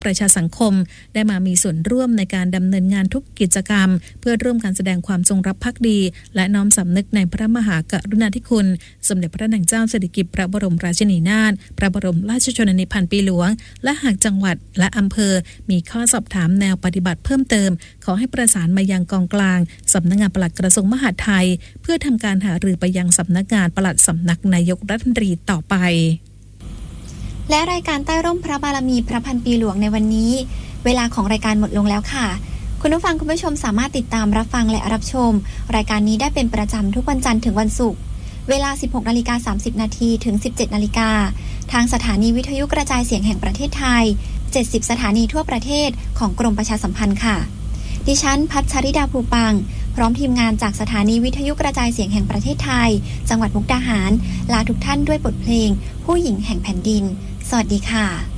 ประชาสังคมได้มามีส่วนร่วมในการดำเนินงานทุกกิจกรรมเพื่อร่วมกันแสดงความจงรักภักดีและน้อมสำนึกในพระมหากรุณาธิคุณสมเด็จพระนางเจ้าสิริกิติ์พระบรมราชินีนาถพระบรมราชชนนีพันปีหลวงและหากจังหวัดและอำเภอมีข้อสอบถามแนวปฏิบัติเพิ่มเติมขอให้ประสานมายังกองกลางสำนักงานปลัดกระทรวงมหาดไทยเพื่อทำการหารือไปยังสำนักงานปลัดสำนักนายกรัฐมนตรีต่อไปและรายการใต้ร่มพระบารมีพระพันปีหลวงในวันนี้เวลาของรายการหมดลงแล้วค่ะคุณผู้ฟังคุณผู้ชมสามารถติดตามรับฟังและรับชมรายการนี้ได้เป็นประจำทุกวันจันทร์ถึงวันศุกร์เวลา 16:30 นถึง 17:00 นทางสถานีวิทยุกระจายเสียงแห่งประเทศไทย70สถานีทั่วประเทศของกรมประชาสัมพันธ์ค่ะดิฉันพัชริดาภูปังพร้อมทีมงานจากสถานีวิทยุกระจายเสียงแห่งประเทศไทยจังหวัดมุกดาหารลาทุกท่านด้วยบทเพลงผู้หญิงแห่งแผ่นดินสวัสดีค่ะ